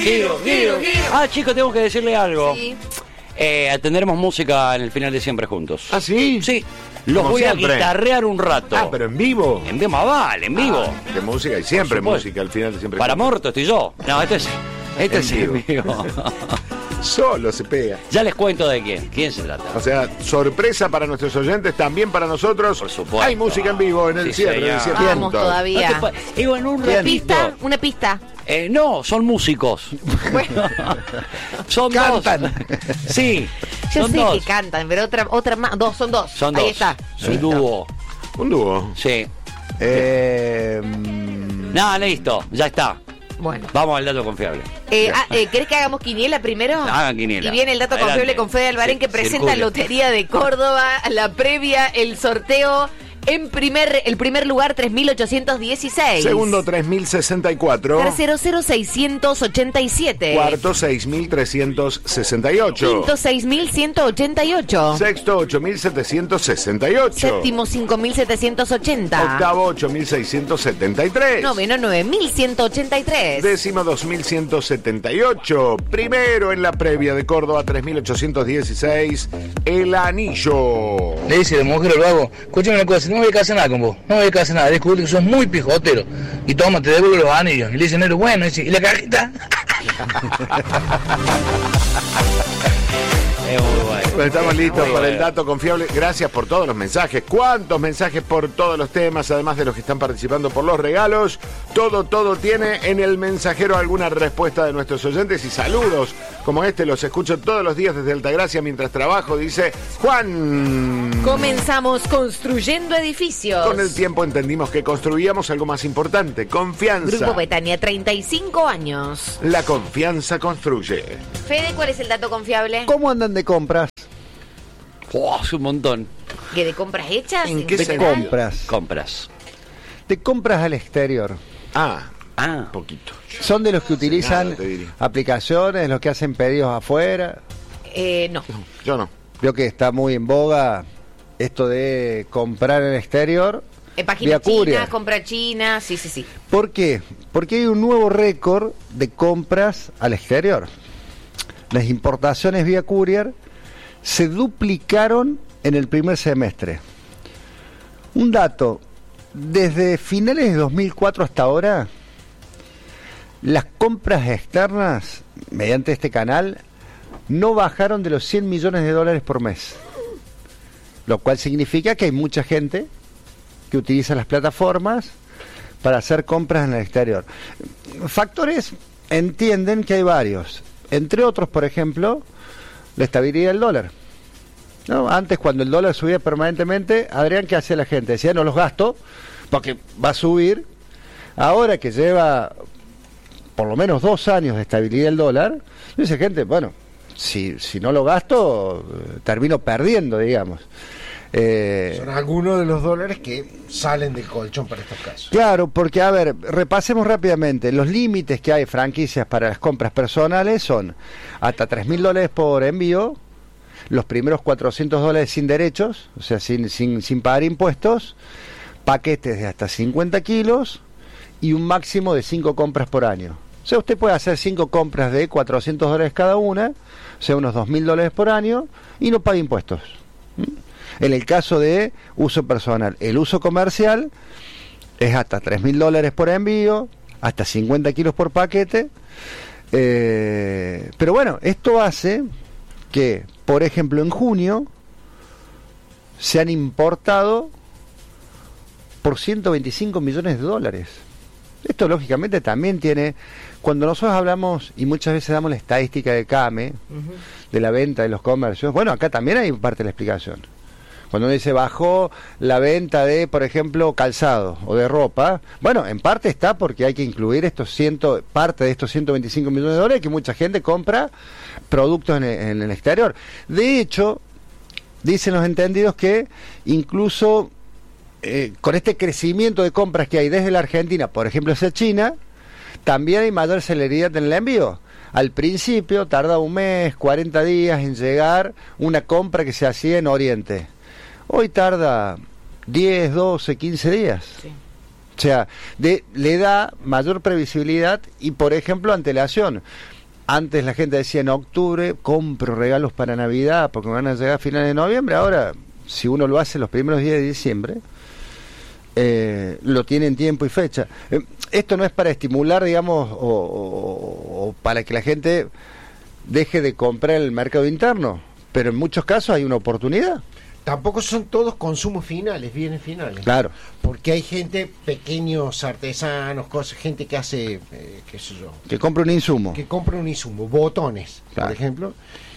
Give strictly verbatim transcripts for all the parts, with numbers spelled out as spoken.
giro, giro, giro. Ah, chicos, tengo que decirle algo. Sí. Eh, tendremos música en el final de Siempre Juntos. ¿Ah, sí? Sí. Los Como voy siempre. a guitarrear un rato. Ah, pero en vivo. En vivo, más vale, en vivo. Ah, de música y siempre Por supuesto. música al final de Siempre Para Juntos. Morto estoy yo. No, este es, este En es en vivo. Solo se pega. Ya les cuento de quién. ¿Quién se trata? O sea, sorpresa para nuestros oyentes, también para nosotros. Por supuesto. Hay música en vivo en el Sí, cierre señor. de Siempre Vamos Juntos. todavía. No te pa- Digo, en un ¿Una ratito. pista? Una pista. Eh, no, son músicos. Bueno, Son Cantan. dos. Sí, yo son sé dos. que cantan, pero otra, otra más. Dos, son dos. Son Ahí dos. está. Es un Listo. dúo. Un dúo. Sí. Eh, mm, No, listo, ya está. Bueno. Vamos al dato confiable. Eh, ah, eh, ¿Querés que hagamos quiniela primero? Hagan quiniela. Y viene el dato Adelante. confiable con Fede Albarén, Sí, que presenta circule. Lotería de Córdoba, la previa, el sorteo. En primer, el primer lugar, tres mil ochocientos dieciséis. Segundo, tres mil sesenta y cuatro. Tercero, cero seiscientos ochenta y siete. Cuarto, seis mil trescientos sesenta y ocho. Quinto, seis mil ciento ochenta y ocho. Sexto, ocho mil setecientos sesenta y ocho. Séptimo, cinco mil setecientos ochenta. Octavo, ocho mil seiscientos setenta y tres. Noveno, nueve mil ciento ochenta y tres. Décimo, dos mil ciento setenta y ocho. Primero en la previa de Córdoba, tres mil ochocientos dieciséis. El Anillo. Le dice la mujer al vago, escúchame una cosa, no voy a casar nada con vos, no voy a casar nada, descubrí que sos muy pijotero. Y toma, te devuelvo los anillos. Y le dice, negro, bueno, y dice, ¿y la cajita? Es muy bueno. Pues estamos listos Muy para el bueno. dato confiable. Gracias por todos los mensajes. ¿Cuántos mensajes por todos los temas? Además de los que están participando por los regalos. Todo, todo tiene en el mensajero alguna respuesta de nuestros oyentes y saludos. Como este los escucho todos los días desde Altagracia mientras trabajo. Dice Juan. Comenzamos construyendo edificios. Con el tiempo entendimos que construíamos algo más importante. Confianza. Grupo Betania, treinta y cinco años. La confianza construye. Fede, ¿cuál es el dato confiable? ¿Cómo andan de compras? Oh, es un montón. ¿Que de compras hechas? ¿En qué De sentido? compras. Compras. De compras al exterior. Ah, Ah, poquito. Son de los que utilizan Nada, te diría. aplicaciones, los que hacen pedidos afuera. Eh, no. Yo no. Veo que está muy en boga esto de comprar en el exterior. En página Vía china, courier. compra china, sí, sí, sí. ¿Por qué? Porque hay un nuevo récord de compras al exterior. Las importaciones vía courier se duplicaron en el primer semestre. Un dato, desde finales de dos mil cuatro hasta ahora, las compras externas mediante este canal no bajaron de los cien millones de dólares por mes. Lo cual significa que hay mucha gente que utiliza las plataformas para hacer compras en el exterior. Factores entienden que hay varios. Entre otros, por ejemplo, la estabilidad del dólar. ¿No? Antes, cuando el dólar subía permanentemente, Adrián, ¿qué hacía la gente? Decía, no los gasto, porque va a subir. Ahora que lleva por lo menos dos años de estabilidad del dólar, dice gente, bueno, si, si no lo gasto, eh, termino perdiendo, digamos. Eh, Son algunos de los dólares que salen del colchón para estos casos. Claro, porque, a ver, repasemos rápidamente. Los límites que hay franquicias para las compras personales son hasta tres mil dólares por envío, los primeros cuatrocientos dólares sin derechos, o sea, sin, sin, sin pagar impuestos, paquetes de hasta cincuenta kilos y un máximo de cinco compras por año. O sea, usted puede hacer cinco compras de cuatrocientos dólares cada una, o sea, unos dos mil dólares por año, y no paga impuestos. ¿Mm? En el caso de uso personal, el uso comercial es hasta tres mil dólares por envío, hasta cincuenta kilos por paquete. Eh, pero bueno, esto hace que, por ejemplo, en junio se han importado por ciento veinticinco millones de dólares. Esto lógicamente también tiene, cuando nosotros hablamos y muchas veces damos la estadística de CAME, uh-huh, de la venta de los comercios, bueno, acá también hay parte de la explicación. Cuando uno dice bajó la venta de, por ejemplo, calzado o de ropa, bueno, en parte está porque hay que incluir estos ciento, parte de estos ciento veinticinco millones de dólares que mucha gente compra productos en el, en el exterior. De hecho, dicen los entendidos que incluso eh, con este crecimiento de compras que hay desde la Argentina, por ejemplo, hacia China, también hay mayor celeridad en el envío. Al principio tardaba un mes, cuarenta días en llegar una compra que se hacía en Oriente. Hoy tarda diez, doce, quince días. Sí. O sea, de, le da mayor previsibilidad y, por ejemplo, antelación. Antes la gente decía en octubre, compro regalos para Navidad porque me van a llegar a finales de noviembre. Ahora, si uno lo hace los primeros días de diciembre, eh, lo tiene en tiempo y fecha. Eh, esto no es para estimular, digamos, o, o, o para que la gente deje de comprar en el mercado interno, pero en muchos casos hay una oportunidad. Tampoco son todos consumos finales, bienes finales. Claro. Porque hay gente, pequeños artesanos, cosas, gente que hace, eh, qué sé yo, Que compra un insumo. que compra un insumo, botones, Claro. por ejemplo,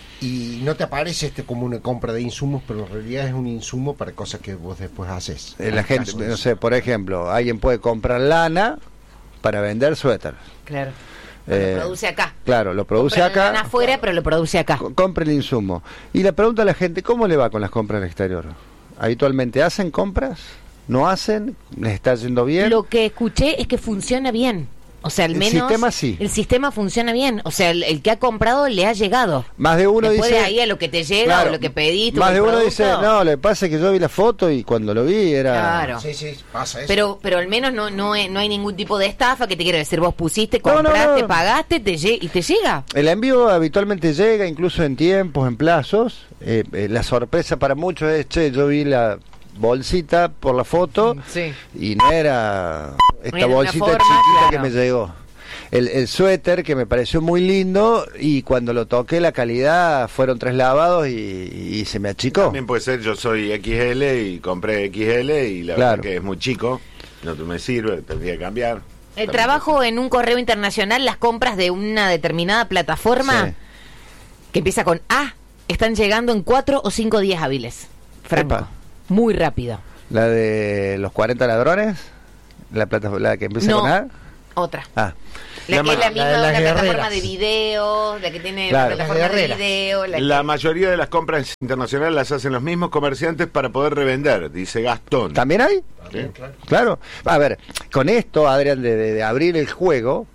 y no te aparece este como una compra de insumos, pero en realidad es un insumo para cosas que vos después haces. Eh, la En gente, caso de no eso. sé, por ejemplo, alguien puede comprar lana para vender suéter. Claro. Eh, Lo produce acá. Claro, lo produce Compra acá. lana afuera, pero lo produce acá. Co- compre el insumo. Y le pregunta a la gente, ¿cómo le va con las compras al exterior? ¿Habitualmente hacen compras? ¿No hacen? ¿Les está yendo bien? Lo que escuché es que funciona bien. O sea, al El menos sistema sí. el sistema funciona bien. O sea, el, el que ha comprado le ha llegado. Más de uno Después dice... de ahí a lo que te llega Claro, o lo que pediste. Más o el de uno producto. dice, no, le pasa que yo vi la foto y cuando lo vi era... Claro. Sí, sí, pasa eso. Pero, pero al menos no, no, es- no hay ningún tipo de estafa que te quiero decir. Vos pusiste, No, no, compraste, no. pagaste te lle- y te llega. El envío habitualmente llega, incluso en tiempos, en plazos. Eh, eh, la sorpresa para muchos es, che, yo vi la bolsita por la foto Sí. y no era esta Era una bolsita forma, chiquita claro. que me llegó. El, el suéter que me pareció muy lindo y cuando lo toqué la calidad fueron tres lavados y, y se me achicó. También puede ser, yo soy X L y compré X L y la Claro. verdad que es muy chico, no me sirve, tendría que cambiar. El También trabajo en un correo internacional, las compras de una determinada plataforma Sí. que empieza con A, están llegando en cuatro o cinco días hábiles. Franco. Epa. Muy rápido. La de los cuarenta ladrones, la plataforma la que empieza No. con A. Otra. Ah, La, La que es la ma- misma, la de las una plataforma guerreras. de video, la que tiene Claro. la plataforma Las de guerreras. video. La La que- mayoría de las compras internacionales las hacen los mismos comerciantes para poder revender, dice Gastón. ¿también hay? ¿Sí? Claro. A ver, con esto, Adrián, de, de- de abrir el juego,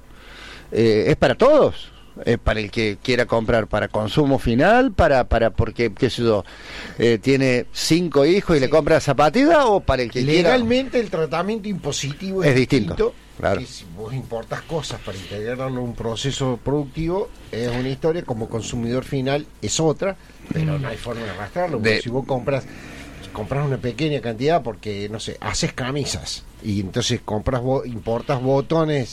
eh, es para todos. Es para el que quiera comprar para consumo final, para para porque, qué sé yo, eh, tiene cinco hijos y le compra zapatilla, o para el que Legalmente el tratamiento impositivo es, Es distinto, claro. que si vos importas cosas para integrarlo en un proceso productivo, es una historia, como consumidor final es otra, pero no hay forma de arrastrarlo. Porque De- si vos compras compras una pequeña cantidad porque, no sé, haces camisas y entonces compras bo- importas botones,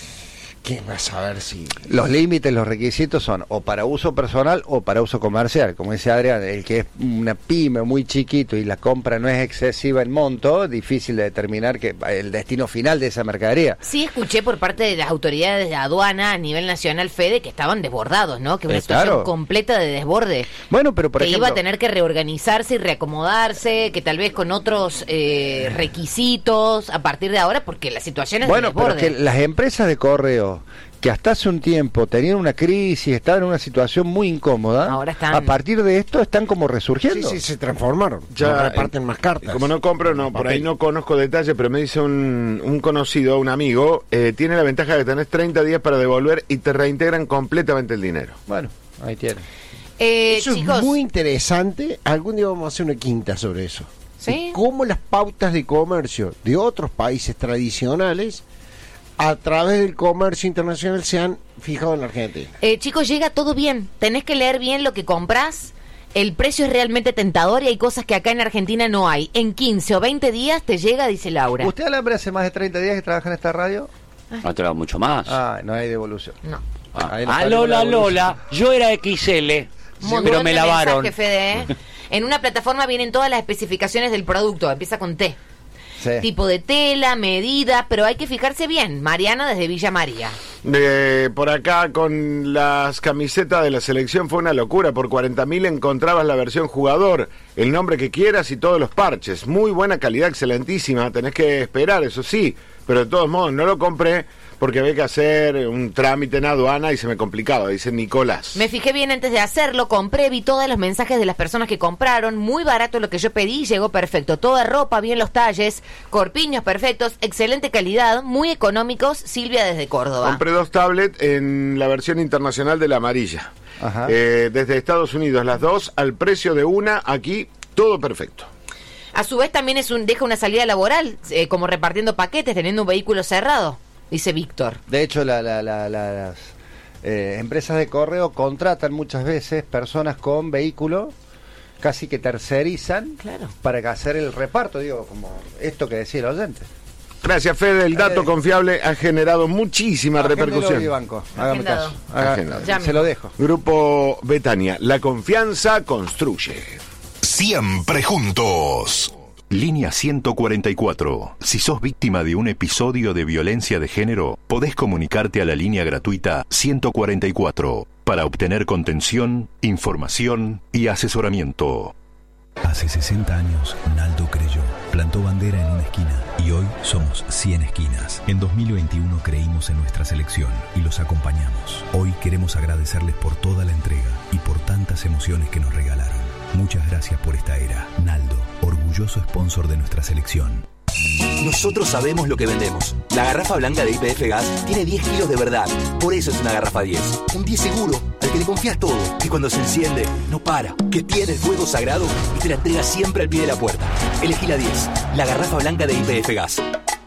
¿quién va a saber si...? quiera. Los límites, los requisitos son o para uso personal o para uso comercial. Como dice Adrián, el que es una pyme muy chiquito y la compra no es excesiva en monto, difícil de determinar que el destino final de esa mercadería. Sí escuché por parte de las autoridades de aduana a nivel nacional, Fede, que estaban desbordados, ¿no? Que una Eh, situación claro. completa de desborde. Bueno, pero por que ejemplo... iba a tener que reorganizarse y reacomodarse, que tal vez con otros eh, requisitos a partir de ahora, porque la situación es Bueno, de pero desborde. que las empresas de correo que hasta hace un tiempo tenían una crisis, estaban en una situación muy incómoda, Ahora están- a partir de esto están como Sí, resurgiendo. sí, se transformaron. Ya, Ya reparten eh, más cartas. Como no compro, no, por ahí no conozco detalles, pero me dice un, un conocido, un amigo, eh, tiene la ventaja de que tenés treinta días para devolver y te reintegran completamente el dinero. Bueno, ahí tiene. Eh, Eso chicos, es muy interesante. Algún día vamos a hacer una quinta sobre eso. ¿Sí? De cómo las pautas de comercio de otros países tradicionales a través del comercio internacional se han fijado en la Argentina. eh, chicos, llega todo bien. Tenés que leer bien lo que comprás. El precio es realmente tentador y hay cosas que acá en Argentina no hay. En quince o veinte días te llega, dice Laura. ¿Usted, Alambre, hace más de treinta días que trabaja en esta radio? No te lo hago mucho más. Ah, no hay devolución. No. Ah, ahí no ah, sale Lola, la evolución. Lola, yo era X L, Un montón pero me de lavaron. mensajes, Fede, ¿eh? En una plataforma vienen todas las especificaciones del producto. Empieza con T. Sí. Tipo de tela, medida, pero hay que fijarse bien. Mariana desde Villa María. Eh, por acá con las camisetas de la selección fue una locura. Por cuarenta mil encontrabas la versión jugador, el nombre que quieras y todos los parches. Muy buena calidad, excelentísima. Tenés que esperar, eso sí. Pero de todos modos, no lo compré porque había que hacer un trámite en aduana y se me complicaba, dice Nicolás. Me fijé bien antes de hacerlo, compré, vi todos los mensajes de las personas que compraron, muy barato lo que yo pedí, llegó perfecto, toda ropa, bien los talles, corpiños perfectos, excelente calidad, muy económicos, Silvia desde Córdoba. Compré dos tablets en la versión internacional de la amarilla. Ajá. Eh, desde Estados Unidos, las dos al precio de una, aquí todo perfecto. A su vez también es un deja una salida laboral, eh, como repartiendo paquetes, teniendo un vehículo cerrado, dice Víctor. De hecho, la, la, la, la, las eh, empresas de correo contratan muchas veces personas con vehículo, casi que tercerizan, claro, para hacer el reparto, digo, como esto que decía el oyente. Gracias, Fede. El dato confiable ha generado muchísima repercusión. Y banco. Hágame Agendado. caso. Haga- Agendado. se lo dejo. Grupo Betania, la confianza construye. Siempre juntos. Línea ciento cuarenta y cuatro. Si sos víctima de un episodio de violencia de género, podés comunicarte a la línea gratuita ciento cuarenta y cuatro para obtener contención, información y asesoramiento. Hace sesenta años, Naldo creyó, plantó bandera en una esquina y hoy somos cien esquinas. En dos mil veintiuno creímos en nuestra selección y los acompañamos. Hoy queremos agradecerles por toda la entrega y por tantas emociones que nos regalaron. Muchas gracias por esta era. Naldo, orgulloso sponsor de nuestra selección. Nosotros sabemos lo que vendemos. La garrafa blanca de Y P F Gas tiene diez kilos de verdad. Por eso es una garrafa diez. Un diez seguro, al que le confías todo. Que cuando se enciende, no para. Que tiene el fuego sagrado y te la entrega siempre al pie de la puerta. Elegí la diez. La garrafa blanca de Y P F Gas.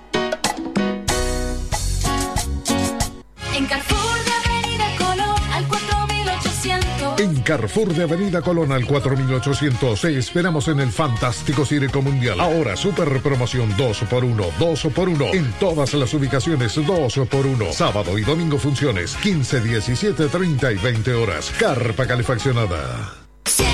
En Carrefour de Avenida Colón al cuatro mil ochocientos. En Carrefour de Avenida Colón al cuatro mil ochocientos te esperamos en el fantástico Circo Mundial. Ahora super promoción dos por uno, dos por uno. En todas las ubicaciones dos por uno. Sábado y domingo funciones quince, diecisiete, treinta y veinte horas. Carpa calefaccionada.